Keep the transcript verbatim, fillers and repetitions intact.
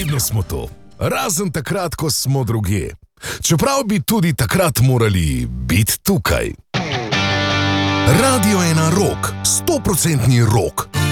Vedno smo tu, razen takrat, ko smo drugje. Čeprav bi tudi takrat morali biti tukaj. Radio ena Rock, sto procentni rock.